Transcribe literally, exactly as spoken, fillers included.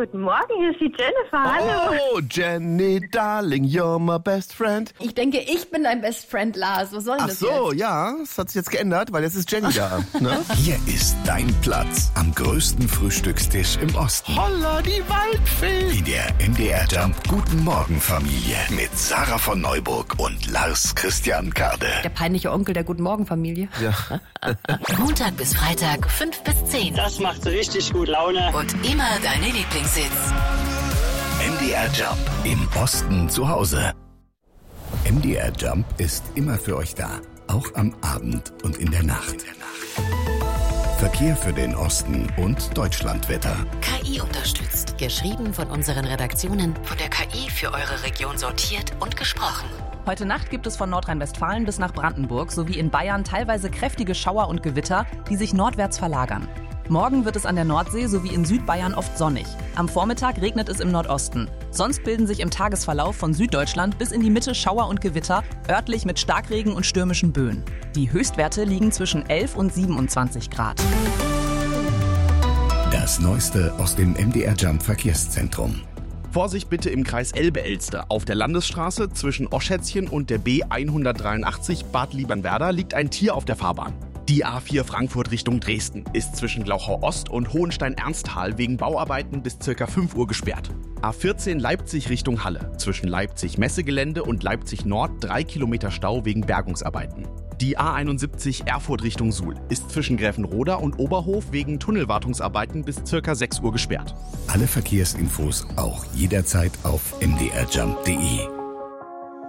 Guten Morgen, hier ist die Jennifer. Hallo. Oh, Jenny, darling, you're my best friend. Ich denke, ich bin dein Best Friend, Lars. Was soll denn Ach das so, jetzt? ja, das hat sich jetzt geändert, weil jetzt ist Jenny da. Ne? Hier ist dein Platz am größten Frühstückstisch im Osten. Holla, die Waldfee. In der M D R Jump Guten Morgen Familie mit Sarah von Neuburg und Lars Christian Kade. Der peinliche Onkel der Guten Morgen Familie. Ja. Montag bis Freitag, fünf bis zehn. Das macht richtig gut Laune. Und immer deine Lieblingshits. M D R Jump im Osten zu Hause. M D R Jump ist immer für euch da, auch am Abend und in der Nacht. Verkehr für den Osten und Deutschlandwetter. K I unterstützt. Geschrieben von unseren Redaktionen, von der K I für eure Region sortiert und gesprochen. Heute Nacht gibt es von Nordrhein-Westfalen bis nach Brandenburg sowie in Bayern teilweise kräftige Schauer und Gewitter, die sich nordwärts verlagern. Morgen wird es an der Nordsee sowie in Südbayern oft sonnig. Am Vormittag regnet es im Nordosten. Sonst bilden sich im Tagesverlauf von Süddeutschland bis in die Mitte Schauer und Gewitter, örtlich mit Starkregen und stürmischen Böen. Die Höchstwerte liegen zwischen elf und siebenundzwanzig Grad. Das Neueste aus dem M D R Jump Verkehrszentrum. Vorsicht bitte im Kreis Elbe-Elster. Auf der Landesstraße zwischen Oschätzchen und der B hundertdreiundachtzig Bad Liebernwerda liegt ein Tier auf der Fahrbahn. Die A vier Frankfurt Richtung Dresden ist zwischen Glauchau-Ost und Hohenstein-Ernsthal wegen Bauarbeiten bis ca. fünf Uhr gesperrt. A vierzehn Leipzig Richtung Halle. Zwischen Leipzig-Messegelände und Leipzig-Nord drei Kilometer Stau wegen Bergungsarbeiten. Die A einundsiebzig Erfurt Richtung Suhl ist zwischen Gräfenroda und Oberhof wegen Tunnelwartungsarbeiten bis ca. sechs Uhr gesperrt. Alle Verkehrsinfos auch jederzeit auf m d r jump punkt d e.